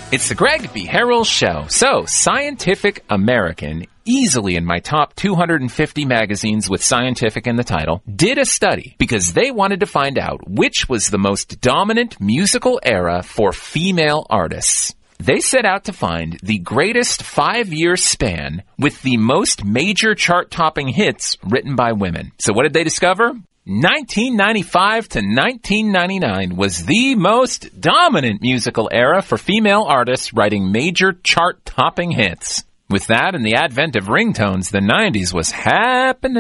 It's the Greg B. Harrell Show. So, Scientific American, easily in my top 250 magazines with scientific in the title, did a study because they wanted to find out which was the most dominant musical era for female artists. They set out to find the greatest 5-year span with the most major chart-topping hits written by women. So what did they discover? 1995 to 1999 was the most dominant musical era for female artists writing major chart-topping hits. With that and the advent of ringtones, the 90s was happening.